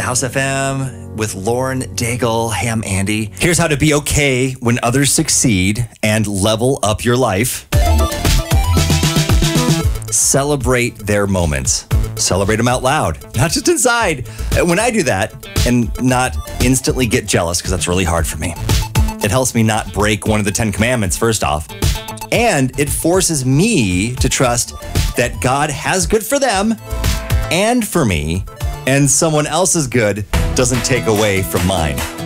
House FM with Lauren Daigle. Hey, I'm Andy. Here's how to be okay when others succeed and level up your life. Celebrate their moments. Celebrate them out loud, not just inside. When I do that and not instantly get jealous, because that's really hard for me, it helps me not break one of the 10 commandments, first off. And it forces me to trust that God has good for them and for me, and someone else's good doesn't take away from mine.